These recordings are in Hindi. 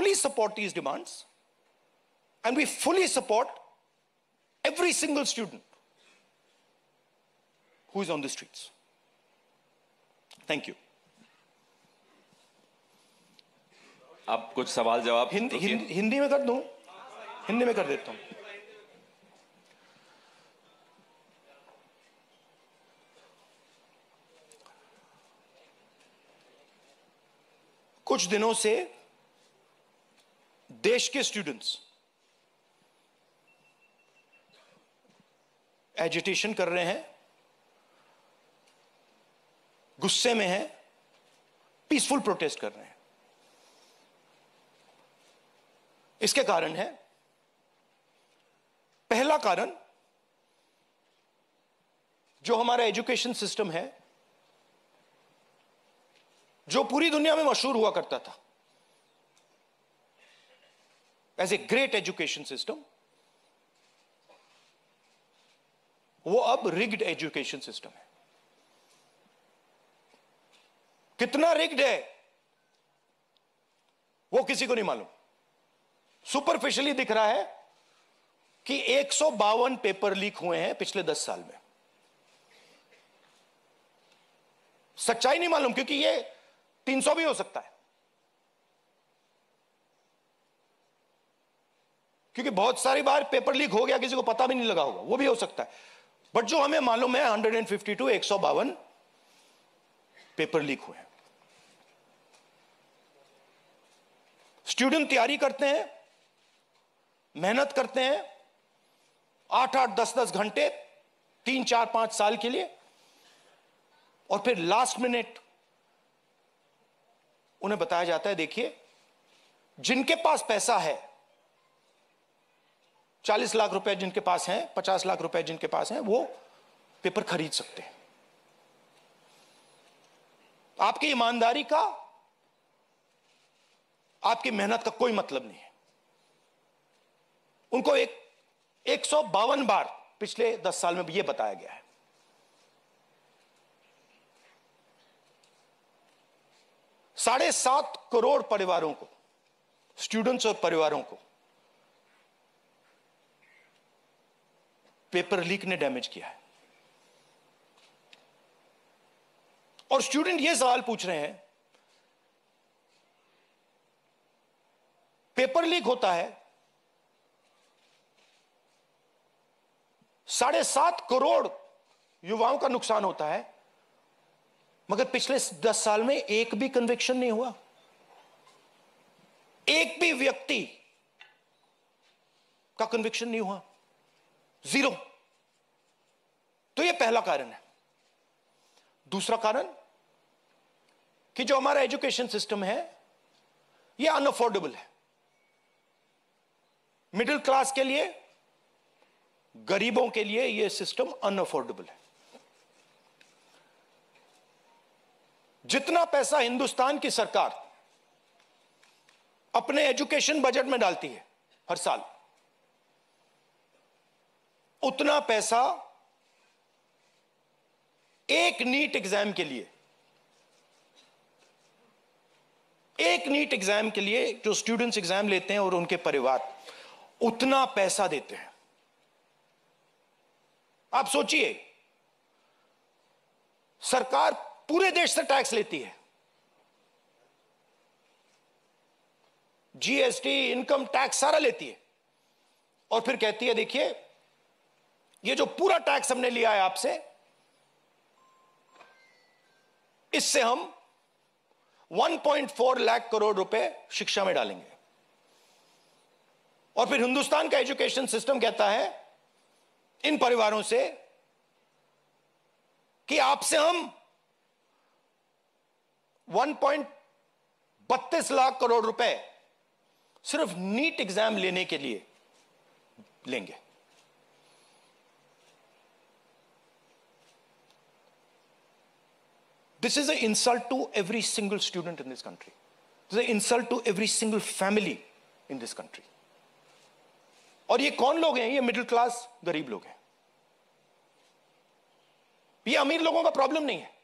fully support these demands, and we fully support every single student who is on the streets. Thank you. अब कुछ सवाल जवाब हिंदी में कर दूं? हिंदी में कर देता हूं. कुछ दिनों से देश के स्टूडेंट्स एजिटेशन कर रहे हैं, गुस्से में हैं, पीसफुल प्रोटेस्ट कर रहे हैं. इसके कारण है, पहला कारण, जो हमारा एजुकेशन सिस्टम है, जो पूरी दुनिया में मशहूर हुआ करता था as a great education system, वो अब रिग्ड एजुकेशन सिस्टम है. कितना रिग्ड है वो किसी को नहीं मालूम. सुपरफिशियली दिख रहा है कि 152 पेपर लीक हुए हैं पिछले 10 साल में. सच्चाई नहीं मालूम, क्योंकि ये 300 भी हो सकता है, क्योंकि बहुत सारी बार पेपर लीक हो गया, किसी को पता भी नहीं लगा होगा, वो भी हो सकता है. बट जो हमें मालूम है 152 152 पेपर लीक हुए हैं. स्टूडेंट तैयारी करते हैं, मेहनत करते हैं 8-8 10-10 घंटे 3-4-5 साल के लिए, और फिर लास्ट मिनट उन्हें बताया जाता है, देखिए जिनके पास पैसा है, 40 लाख रुपए जिनके पास हैं, 50 लाख रुपए जिनके पास हैं, वो पेपर खरीद सकते हैं. आपकी ईमानदारी का, आपकी मेहनत का कोई मतलब नहीं है. उनको 152 बार पिछले 10 साल में भी यह बताया गया है. $7.5 करोड़ परिवारों को, स्टूडेंट्स और परिवारों को पेपर लीक ने डैमेज किया है. और स्टूडेंट यह सवाल पूछ रहे हैं, पेपर लीक होता है, 7.5 करोड़ युवाओं का नुकसान होता है, मगर पिछले 10 साल में एक भी कन्विक्शन नहीं हुआ, एक भी व्यक्ति का कन्विक्शन नहीं हुआ, 0. तो यह पहला कारण है. दूसरा कारण कि जो हमारा एजुकेशन सिस्टम है यह अनअफोर्डेबल है. मिडिल क्लास के लिए, गरीबों के लिए यह सिस्टम अनअफोर्डेबल है. जितना पैसा हिंदुस्तान की सरकार अपने एजुकेशन बजट में डालती है हर साल, उतना पैसा एक नीट एग्जाम के लिए, जो स्टूडेंट्स एग्जाम लेते हैं और उनके परिवार, उतना पैसा देते हैं. आप सोचिए, सरकार पूरे देश से टैक्स लेती है, जीएसटी, इनकम टैक्स सारा लेती है, और फिर कहती है देखिए ये जो पूरा टैक्स हमने लिया है आपसे, इससे हम 1.4 लाख करोड़ रुपए शिक्षा में डालेंगे. और फिर हिंदुस्तान का एजुकेशन सिस्टम कहता है इन परिवारों से कि आपसे हम 1.32 लाख करोड़ रुपए सिर्फ नीट एग्जाम लेने के लिए लेंगे. This is an insult to every single student in this country. This is an insult to every single family in this country. और ये कौन लोग हैं? ये मिडिल क्लास गरीब लोग हैं. ये अमीर लोगों का प्रॉब्लम नहीं है.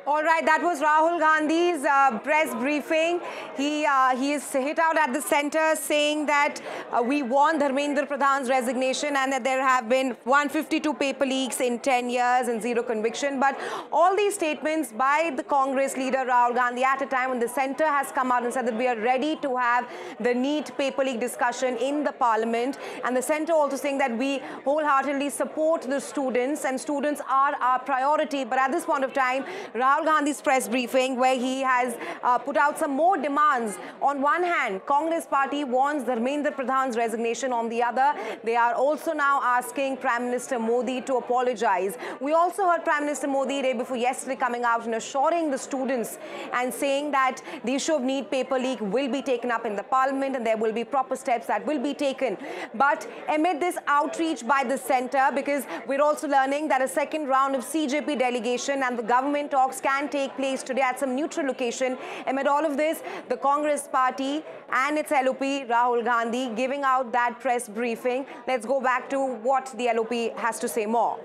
All right, that was Rahul Gandhi's press briefing. He is hit out at the center saying that we want Dharmendra Pradhan's resignation and that there have been 152 paper leaks in 10 years and zero conviction. But all these statements by the Congress leader Rahul Gandhi at a time when the center has come out and said that we are ready to have the NEET paper leak discussion in the parliament, and the center also saying that we wholeheartedly support the students and students are our priority. But at this point of time, Rahul Gandhi's press briefing where he has put out some more demands. On one hand, Congress party wants Dharmendra Pradhan's resignation. On the other, they are also now asking Prime Minister Modi to apologize. We also heard Prime Minister Modi day before yesterday coming out and assuring the students and saying that the issue of NEET paper leak will be taken up in the parliament and there will be proper steps that will be taken. But amid this outreach by the center, because we're also learning that a second round of CJP delegation and the government talks can take place today at some neutral location. Amid all of this, the Congress party and its LOP, Rahul Gandhi, giving out that press briefing. Let's go back to what the LOP has to say more.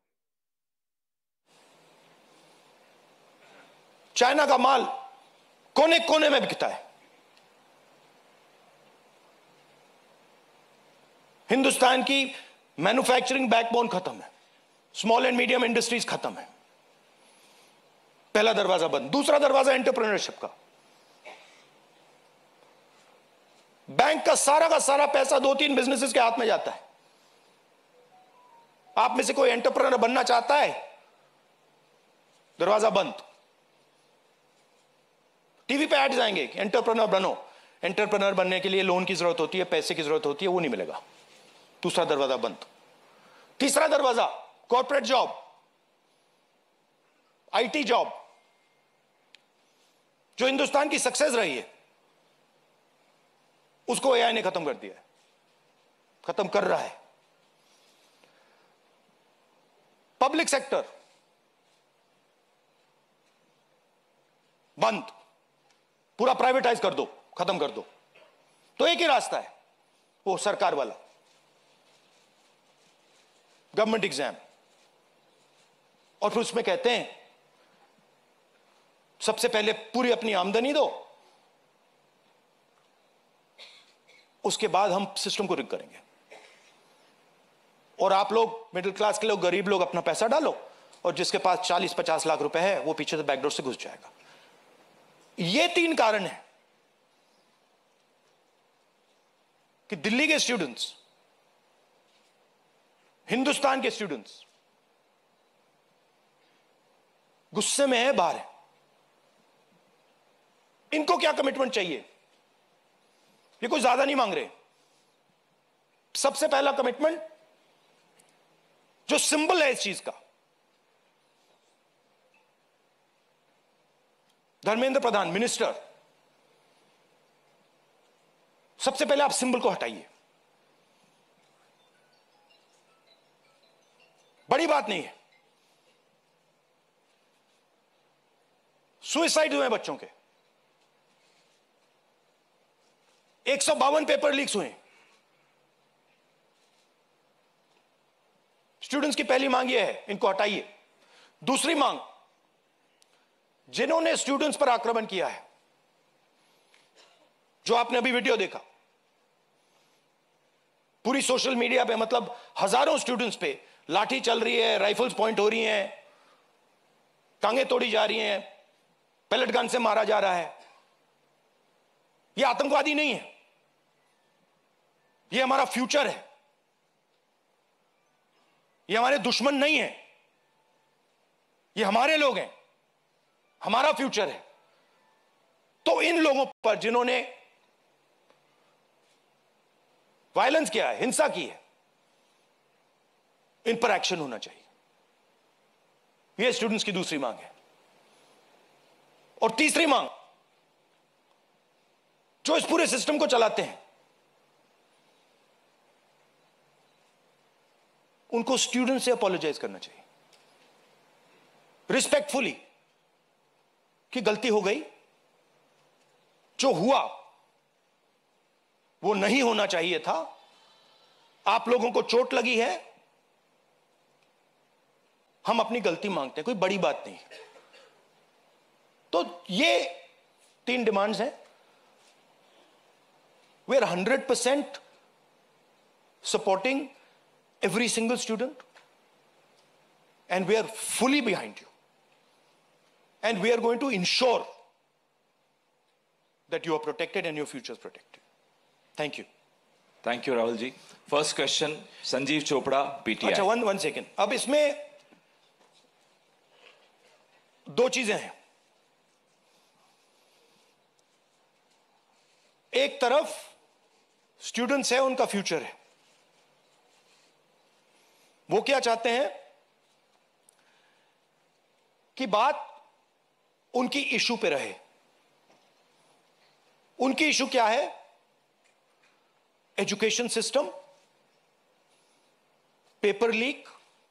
China का माल कोने कोने में बिकता है। हिंदुस्तान की मैन्युफैक्चरिंग बैकबोन खत्म है, स्मॉल एंड मीडियम इंडस्ट्रीज खत्म है। पहला दरवाजा बंद। दूसरा दरवाजा एंटरप्रेन्योरशिप का। बैंक का सारा पैसा 2-3 बिजनेसेस के हाथ में जाता है। आप में से कोई एंटरप्रेन्योर बनना चाहता है? दरवाजा बंद। टीवी पे ऐड जाएंगे कि एंटरप्रेन्योर बनो। एंटरप्रेन्योर बनने के लिए लोन की जरूरत होती है, पैसे की जरूरत होती है, वो नहीं मिलेगा। दूसरा दरवाजा बंद। तीसरा दरवाजा कॉर्पोरेट जॉब, आईटी जॉब, जो हिंदुस्तान की सक्सेस रही है, उसको एआई ने खत्म कर दिया है, खत्म कर रहा है। पब्लिक सेक्टर बंद, पूरा प्राइवेटाइज कर दो, खत्म कर दो। तो एक ही रास्ता है, वो सरकार वाला, गवर्नमेंट एग्जाम। और फिर उसमें कहते हैं सबसे पहले पूरी अपनी आमदनी दो, उसके बाद हम सिस्टम को रिग करेंगे। और आप लोग मिडिल क्लास के लोग, गरीब लोग अपना पैसा डालो, और जिसके पास 40-50 लाख रुपए है वो पीछे से बैकडोर से घुस जाएगा। ये 3 कारण है कि दिल्ली के स्टूडेंट्स, हिंदुस्तान के स्टूडेंट्स गुस्से में है, बाहर है। इनको क्या कमिटमेंट चाहिए? ये कोई ज्यादा नहीं मांग रहे। सबसे पहला कमिटमेंट जो सिंबल है इस चीज का, धर्मेंद्र प्रधान मिनिस्टर, सबसे पहले आप सिंबल को हटाइए। बड़ी बात नहीं है। सुसाइड हुए बच्चों के, 152 पेपर लीक्स हुए। स्टूडेंट्स की पहली मांग यह है, इनको हटाइए। दूसरी मांग, जिन्होंने स्टूडेंट्स पर आक्रमण किया है, जो आपने अभी वीडियो देखा, पूरी सोशल मीडिया पे, मतलब हजारों स्टूडेंट्स पे लाठी चल रही है, राइफल्स पॉइंट हो रही हैं, टांगे तोड़ी जा रही हैं, पैलेट गन से मारा जा रहा है। ये आतंकवादी नहीं है, ये हमारा फ्यूचर है, ये हमारे दुश्मन नहीं है, ये हमारे लोग हैं, हमारा फ्यूचर है। तो इन लोगों पर जिन्होंने वायलेंस किया है, हिंसा की है, इन पर एक्शन होना चाहिए। यह स्टूडेंट्स की दूसरी मांग है। और तीसरी मांग, जो इस पूरे सिस्टम को चलाते हैं, उनको स्टूडेंट से अपोलोजाइज करना चाहिए, रिस्पेक्टफुली, कि गलती हो गई, जो हुआ वो नहीं होना चाहिए था, आप लोगों को चोट लगी है, हम अपनी गलती मांगते हैं, कोई बड़ी बात नहीं। तो ये 3 डिमांड्स हैं. We are 100% supporting every single student, and we are fully behind you, and we are going to ensure that you are protected and your future is protected. Thank you. Thank you Rahul ji. First question Sanjeev Chopra, PTI. अच्छा, वन सेकेंड. अब इसमें 2 चीजें हैं. एक तरफ स्टूडेंट्स है, उनका फ्यूचर है. वो क्या चाहते हैं कि बात उनकी इशू पे रहे. उनकी इशू क्या है? एजुकेशन सिस्टम, पेपर लीक,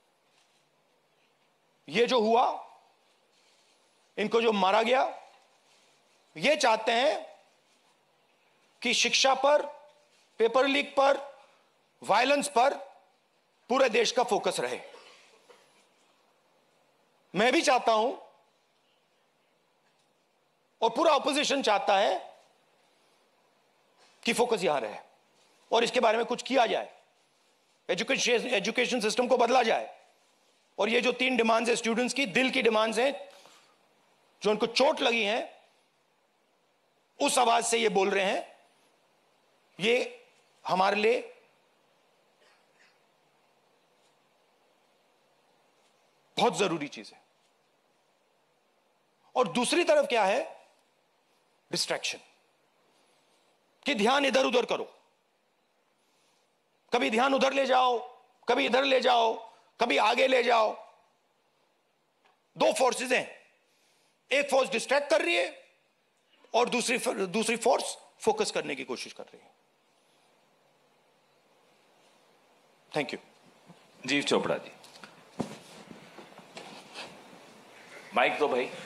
ये जो हुआ, इनको जो मारा गया, ये चाहते हैं कि शिक्षा पर, पेपर लीक पर, वायलेंस पर पूरे देश का फोकस रहे. मैं भी चाहता हूं और पूरा ऑपोजिशन चाहता है कि फोकस यहां रहे और इसके बारे में कुछ किया जाए. एजुकेशन सिस्टम को बदला जाए. और ये जो 3 डिमांड्स है स्टूडेंट्स की, दिल की डिमांड्स हैं, जो उनको चोट लगी हैं, उस आवाज से ये बोल रहे हैं. ये हमारे लिए बहुत जरूरी चीज है. और दूसरी तरफ क्या है? डिस्ट्रैक्शन, कि ध्यान इधर उधर करो. कभी ध्यान उधर ले जाओ, कभी इधर ले जाओ, कभी आगे ले जाओ. 2 फोर्सेस हैं. एक फोर्स डिस्ट्रैक्ट कर रही है और दूसरी फोर्स फोकस करने की कोशिश कर रही है. Thank you. जीव चोपड़ा जी, माइक दो भाई.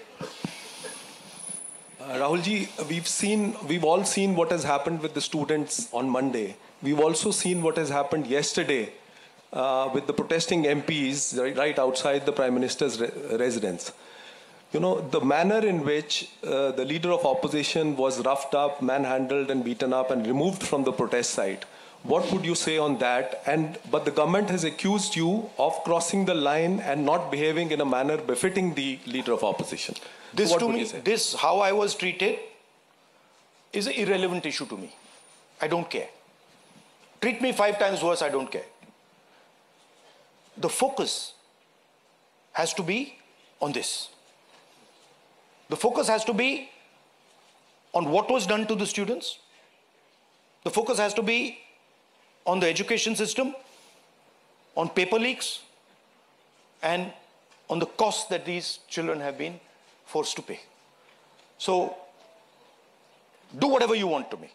Rahul ji, we've all seen what has happened with the students on Monday. We've also seen what has happened yesterday with the protesting MPs right outside the Prime Minister's residence. You know, the manner in which the leader of opposition was roughed up, manhandled and beaten up and removed from the protest site. What would you say on that? But the government has accused you of crossing the line and not behaving in a manner befitting the leader of opposition. This to me, this how I was treated is an irrelevant issue to me. I don't care. Treat me 5 times worse, I don't care. The focus has to be on this. The focus has to be on what was done to the students. The focus has to be on the education system, on paper leaks, and on the costs that these children have been forced to pay. So, do whatever you want to me.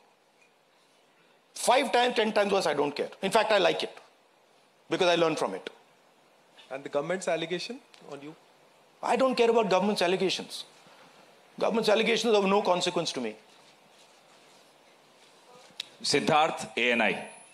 5 times, 10 times worse, I don't care. In fact, I like it because I learn from it. And the government's allegation on you? I don't care about government's allegations. Government's allegations are of no consequence to me. Siddharth, ANI.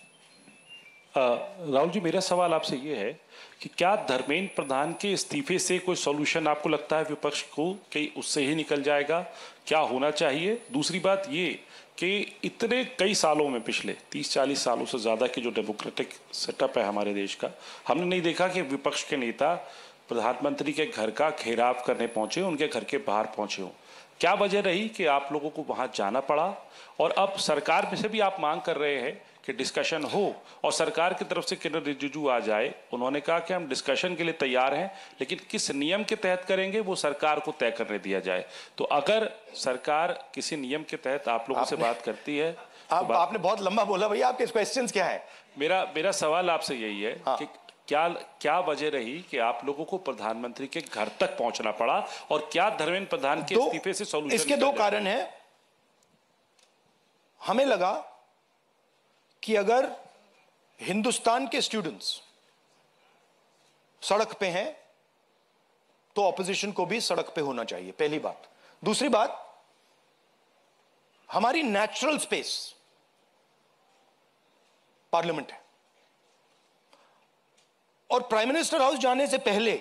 Rahul ji, मेरा सवाल आपसे ये है कि क्या धर्मेंद्र प्रधान के इस्तीफे से कोई सॉल्यूशन आपको लगता है विपक्ष को कि उससे ही निकल जाएगा? क्या होना चाहिए? दूसरी बात ये कि इतने कई सालों में, पिछले 30-40 सालों से ज़्यादा की जो डेमोक्रेटिक सेटअप है हमारे देश का, हमने नहीं देखा कि विपक्ष के नेता प्रधानमंत्री के घर का घेराव करने पहुंचे, उनके घर के बाहर पहुंचे हों. क्या वजह रही कि आप लोगों को वहां जाना पड़ा? और अब सरकार में से भी आप मांग कर रहे हैं कि डिस्कशन हो और सरकार की तरफ से किरण रिजिजू आ जाए. उन्होंने कहा कि हम डिस्कशन के लिए तैयार हैं, लेकिन किस नियम के तहत करेंगे वो सरकार को तय करने दिया जाए. तो अगर सरकार किसी नियम के तहत आप लोगों से बात करती है, आपने बहुत लंबा बोला भैया. आपके क्वेश्चंस क्या है? मेरा सवाल आपसे यही है कि क्या वजह रही कि आप लोगों को प्रधानमंत्री के घर तक पहुंचना पड़ा, और क्या धर्मेंद्र प्रधान के इस्तीफे से सॉल्यूशन? इसके 2 कारण हैं. हमें लगा कि अगर हिंदुस्तान के स्टूडेंट्स सड़क पे हैं तो ऑपोजिशन को भी सड़क पे होना चाहिए. पहली बात. दूसरी बात, हमारी नेचुरल स्पेस पार्लियामेंट है और प्राइम मिनिस्टर हाउस जाने से पहले